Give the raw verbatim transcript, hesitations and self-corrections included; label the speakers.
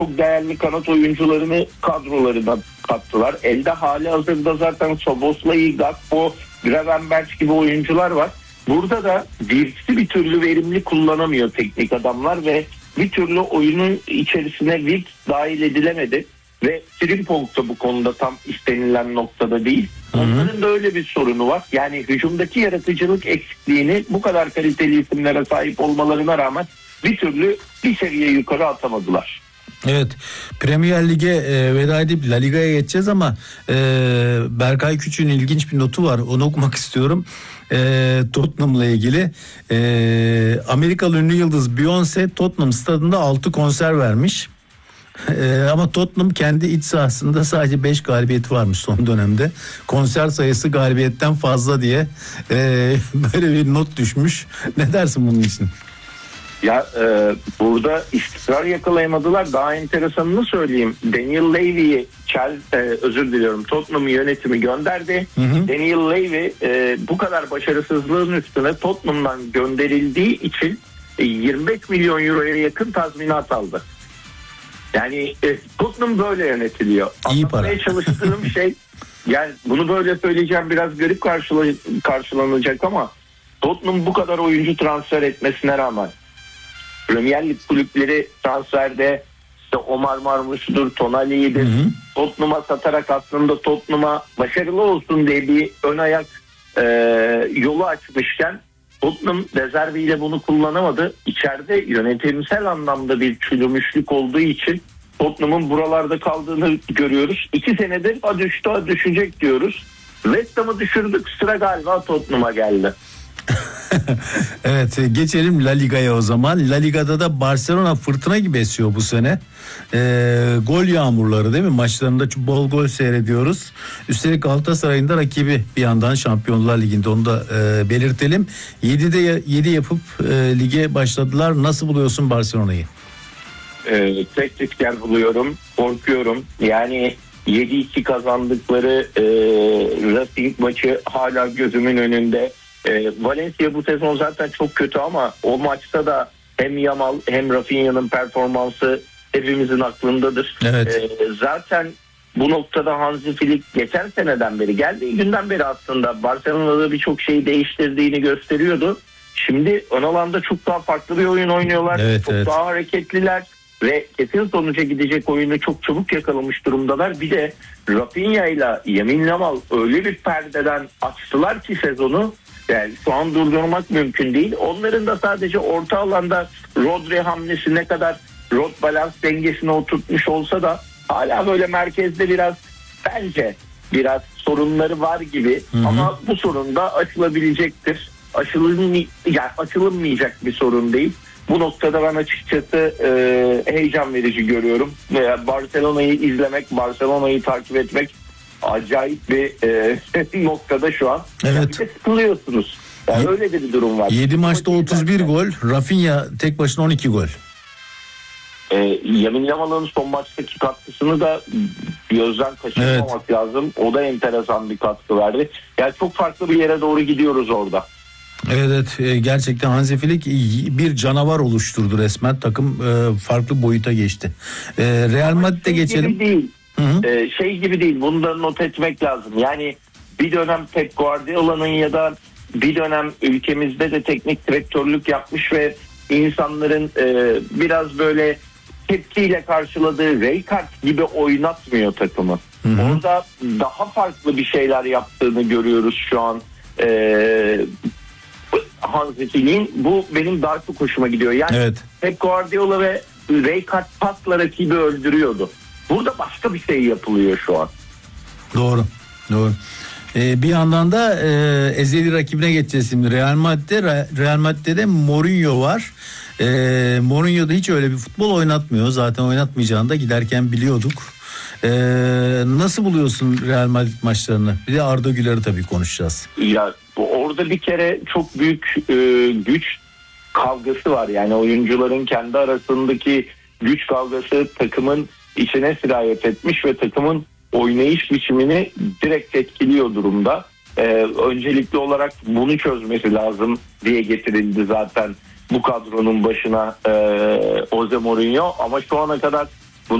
Speaker 1: çok değerli kanat oyuncularını kadrolarına kattılar. Elde hali hazırda zaten Szoboszlai, Gakpo, Gravenberch gibi oyuncular var. Burada da birisi bir türlü verimli kullanamıyor teknik adamlar ve bir türlü oyunun içerisine Wirtz dahil edilemedi. Ve Frimpong da bu konuda tam istenilen noktada değil. Onların da öyle bir sorunu var. Yani hücumdaki yaratıcılık eksikliğini bu kadar kaliteli isimlere sahip olmalarına rağmen bir türlü bir seviye yukarı atamadılar.
Speaker 2: Evet, Premier Lig'e e, veda edip La Liga'ya geçeceğiz ama e, Berkay Küçük'ün ilginç bir notu var, onu okumak istiyorum. E, Tottenham'la ilgili e, Amerikalı ünlü yıldız Beyoncé Tottenham stadında altı konser vermiş. Ee, ama Tottenham kendi iç sahasında sadece beş galibiyeti varmış son dönemde. Konser sayısı galibiyetten fazla diye e, böyle bir not düşmüş. Ne dersin bunun için?
Speaker 1: Ya e, burada istikrar yakalayamadılar. Daha enteresanını söyleyeyim. Daniel Levy'yi Chelsea, e, özür diliyorum Tottenham yönetimi gönderdi. Hı hı. Daniel Levy e, bu kadar başarısızlığın üstüne Tottenham'dan gönderildiği için e, yirmi beş milyon euroya yakın tazminat aldı. Yani e, Tottenham böyle yönetiliyor.
Speaker 2: İyi para.
Speaker 1: Anlatmaya çalıştığım şey, yani bunu böyle söyleyeceğim biraz garip karşıla, karşılanacak ama Tottenham bu kadar oyuncu transfer etmesine rağmen Premier Lig kulüpleri transferde işte Omar Marmuş'dur, Tonali'dir, Tottenham'a satarak aslında Tottenham'a başarılı olsun diye bir ön ayak e, yolu açmışken Tottenham rezerviyle bunu kullanamadı. İçeride yönetimsel anlamda bir çürümüşlük olduğu için Tottenham'ın buralarda kaldığını görüyoruz. İki senedir ha düştü ha düşecek diyoruz. West Ham'ı düşürdük, sıra galiba Tottenham'a geldi.
Speaker 2: Evet, geçelim La Liga'ya o zaman. La Liga'da da Barcelona fırtına gibi esiyor bu sene. Ee, gol yağmurları değil mi? Maçlarında bol gol seyrediyoruz. Üstelik Galatasaray'ın da rakibi bir yandan Şampiyonlar Ligi'nde, onu da e, belirtelim. yedide yedi yapıp e, lige başladılar. Nasıl buluyorsun Barcelona'yı?
Speaker 1: Ee, tek riskler buluyorum. Korkuyorum. Yani yedi iki kazandıkları e, Racing maçı hala gözümün önünde. E, Valencia bu sezon zaten çok kötü ama o maçta da hem Yamal hem Rafinha'nın performansı hepimizin aklındadır.
Speaker 2: Evet.
Speaker 1: E, zaten bu noktada Hansi Flick geçen seneden beri, geldiği günden beri aslında Barcelona'da birçok şeyi değiştirdiğini gösteriyordu. Şimdi ön alanda çok daha farklı bir oyun oynuyorlar.
Speaker 2: Evet,
Speaker 1: çok
Speaker 2: evet.
Speaker 1: daha hareketliler ve kesin sonuca gidecek oyunu çok çabuk yakalamış durumdalar. Bir de Rafinha ile Lamine Yamal öyle bir perdeden açtılar ki sezonu, yani şu an durdurmak mümkün değil. Onların da sadece orta alanda Rodri hamlesi ne kadar rot balans dengesine oturtmuş olsa da hala böyle merkezde biraz, bence biraz sorunları var gibi. Hı hı. Ama bu sorun da aşılabilecektir. Aşılın, yani açılınmayacak bir sorun değil. Bu noktada ben açıkçası e, heyecan verici görüyorum. Veya Barcelona'yı izlemek, Barcelona'yı takip etmek acayip bir e, noktada şu an.
Speaker 2: Evet.
Speaker 1: Yani bir de sıkılıyorsunuz. Yani öyle de bir durum var.
Speaker 2: yedi maçta otuz bir gol. Rafinha tek başına on iki gol.
Speaker 1: E, Lamine Yamal'ın son maçtaki katkısını da gözden kaçırmamak evet. lazım. O da enteresan bir katkı verdi. Yani çok farklı bir yere doğru gidiyoruz orada.
Speaker 2: Evet, evet, gerçekten Hansi Flick bir canavar oluşturdu resmen. Takım farklı boyuta geçti. Real Madrid'e geçelim.
Speaker 1: Değil. Ee, şey gibi değil. Bunu da not etmek lazım. Yani bir dönem Pep Guardiola'nın ya da bir dönem ülkemizde de teknik direktörlük yapmış ve insanların e, biraz böyle tepkiyle karşıladığı Rijkaard gibi oynatmıyor takımı. Hı hı. Orada daha farklı bir şeyler yaptığını görüyoruz şu an. Ee, Hansi Flick'in, bu benim daha çok hoşuma gidiyor. Yani evet. Pep Guardiola ve Rijkaard pasla rakibi öldürüyordu. Burada başka bir şey yapılıyor şu an.
Speaker 2: Doğru, doğru. Ee, bir yandan da e, ezeli rakibine geçeceğiz şimdi. Real Madrid'de, Real Madrid'de Mourinho var. E, Mourinho da hiç öyle bir futbol oynatmıyor. Zaten oynatmayacağını da giderken biliyorduk. E, nasıl buluyorsun Real Madrid maçlarını? Bir de Arda Güler'i tabii konuşacağız.
Speaker 1: Ya orada bir kere çok büyük e, güç kavgası var. Yani oyuncuların kendi arasındaki güç kavgası takımın içine sirayet etmiş ve takımın oynayış biçimini direkt etkiliyor durumda. Ee, öncelikli olarak bunu çözmesi lazım diye getirildi zaten bu kadronun başına e, Jose Mourinho. Ama şu ana kadar